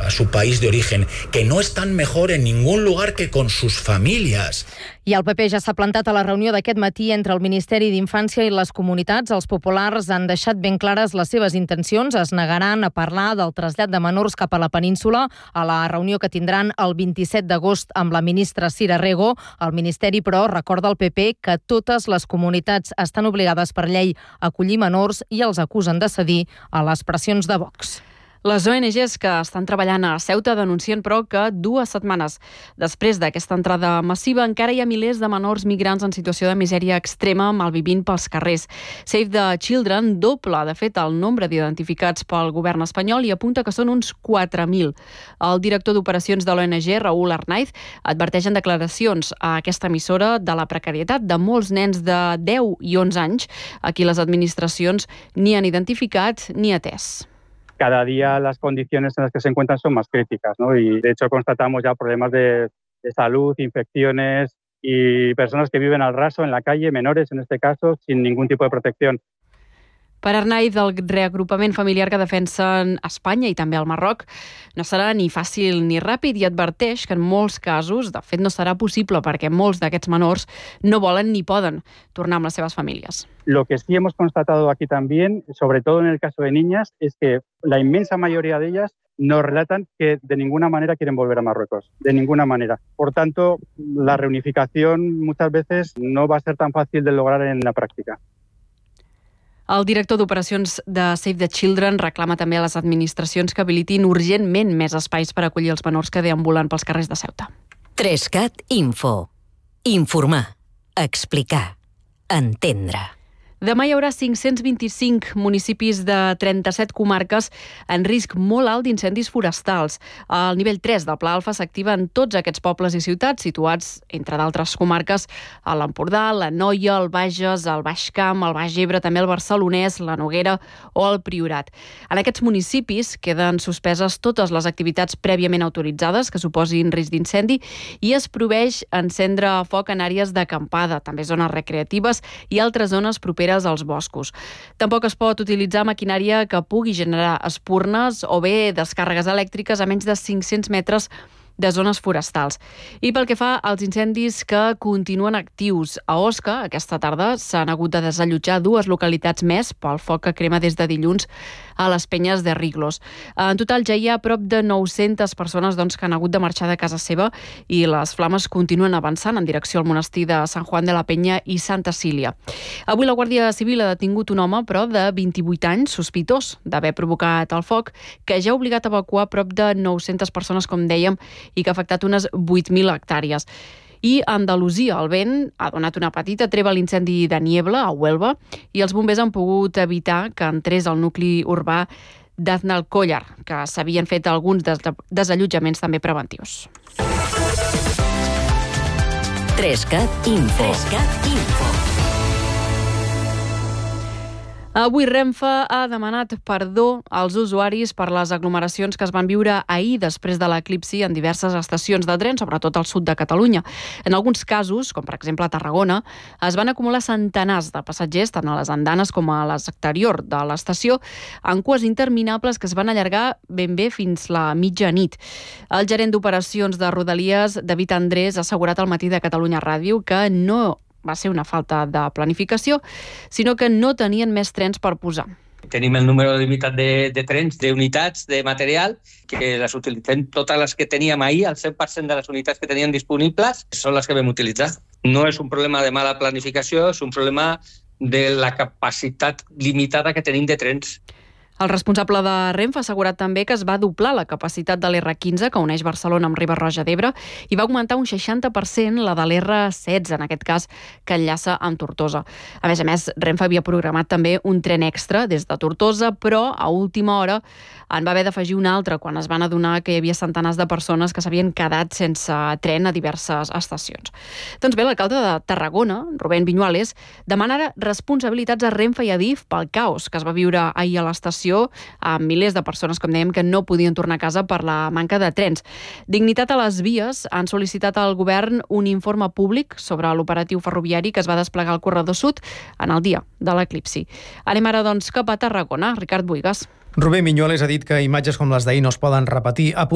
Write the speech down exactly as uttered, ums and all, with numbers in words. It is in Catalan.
a su país de origen, que no están mejor en ningún lugar que con sus familias. I el P P ja s'ha plantat a la reunió d'aquest matí entre el Ministeri d'Infància i les comunitats. Els populars han deixat ben clares les seves intencions. Es negaran a parlar del trasllat de menors cap a la península a la reunió que tindran el vint-i-set d'agost amb la ministra Sira Rego. El Ministeri, però, recorda al P P que totes les comunitats estan obligades per llei a acollir menors i els acusen de cedir a les pressions de Vox. Les O N Ges que estan treballant a Ceuta denuncien, però, que dues setmanes després d'aquesta entrada massiva encara hi ha milers de menors migrants en situació de misèria extrema malvivint pels carrers. Save the Children dobla, de fet, el nombre d'identificats pel govern espanyol i apunta que són uns quatre mil. El director d'operacions de l'O N G, Raúl Arnaiz, adverteix en declaracions a aquesta emissora de la precarietat de molts nens de deu i onze anys a qui les administracions ni han identificat ni atès. Cada día las condiciones en las que se encuentran son más críticas, ¿no? Y de hecho constatamos ya problemas de, de salud, infecciones y personas que viven al raso en la calle, menores en este caso, sin ningún tipo de protección. Per Arnaiz, el reagrupament familiar que defensen Espanya i també el Marroc no serà ni fàcil ni ràpid i adverteix que en molts casos, de fet, no serà possible perquè molts d'aquests menors no volen ni poden tornar amb les seves famílies. Lo que sí hemos constatado aquí también, sobre todo en el caso de niñas, es que la inmensa mayoría de ellas nos relatan que de ninguna manera quieren volver a Marruecos, de ninguna manera. Por tanto, la reunificación muchas veces no va a ser tan fácil de lograr en la práctica. El director d'operacions de Save the Children reclama també a les administracions que habilitin urgentment més espais per acollir els menors que deambulen pels carrers de Ceuta. Trescat Info. Informar, explicar, entendre. Demà hi haurà cinc-cents vint-i-cinc municipis de trenta-set comarques en risc molt alt d'incendis forestals. El nivell tres del Pla Alfa s'activa en tots aquests pobles i ciutats situats, entre d'altres comarques, a l'Empordà, la Noia, el Bages, el Baix Camp, el Baix Ebre, també el Barcelonès, la Noguera o el Priorat. En aquests municipis queden suspeses totes les activitats prèviament autoritzades que suposin risc d'incendi i es prohibeix encendre foc en àrees d'acampada, també zones recreatives i altres zones properes als boscos. Tampoc es pot utilitzar maquinària que pugui generar espurnes o bé descàrregues elèctriques a menys de cinc-cents metres de zones forestals. I pel que fa als incendis que continuen actius, a Osca, aquesta tarda s'han hagut de desallotjar dues localitats més pel foc que crema des de dilluns a les Penyes de Riglos. En total ja hi ha prop de nou-centes persones doncs, que han hagut de marxar de casa seva i les flames continuen avançant en direcció al monestir de Sant Juan de la Penya i Santa Cília. Avui la Guàrdia Civil ha detingut un home, però de vint-i-vuit anys, sospitós d'haver provocat el foc, que ja ha obligat a evacuar prop de nou-centes persones, com dèiem, i que ha afectat unes vuit mil hectàrees. I a Andalusia el vent ha donat una petita treva a l'incendi de Niebla, a Huelva, i els bombers han pogut evitar que entrés al nucli urbà d'Aznalcóllar, que s'havien fet alguns des desallotjaments també preventius. Trescat Info. Trescat Info. Avui Renfe ha demanat perdó als usuaris per les aglomeracions que es van viure ahir després de l'eclipsi en diverses estacions de tren, sobretot al sud de Catalunya. En alguns casos, com per exemple a Tarragona, es van acumular centenars de passatgers tant a les andanes com a l'exterior de l'estació, en cues interminables que es van allargar ben bé fins la mitjanit. El gerent d'operacions de Rodalies, David Andrés, ha assegurat al Matí de Catalunya Ràdio que no va ser una falta de planificació, sinó que no tenien més trens per posar. Tenim el número limitat de, de trens, d'unitats, de material, que les utilitzem totes les que teníem ahir, el cent per cent de les unitats que teníem disponibles són les que vam utilitzar. No és un problema de mala planificació, és un problema de la capacitat limitada que tenim de trens. El responsable de Renfe ha assegurat també que es va doblar la capacitat de l'R quinze, que uneix Barcelona amb Riba-roja d'Ebre, i va augmentar un seixanta per cent la de l'R setze, en aquest cas, que enllaça amb Tortosa. A més a més, Renfe havia programat també un tren extra des de Tortosa, però a última hora en va haver d'afegir un altre quan es van adonar que hi havia centenars de persones que s'havien quedat sense tren a diverses estacions. Doncs bé, l'alcalde de Tarragona, Rubén Viñuales, demana ara responsabilitats a Renfe i a Adif pel caos que es va viure ahir a l'estació amb milers de persones, com dèiem, que no podien tornar a casa per la manca de trens. Dignitat a les vies han sol·licitat al govern un informe públic sobre l'operatiu ferroviari que es va desplegar al corredor sud en el dia de l'eclipsi. Anem ara, doncs, cap a Tarragona. Ricard Buigas. Rubén Viñuales ha dit que imatges com les d'ahir no es poden repetir. Ha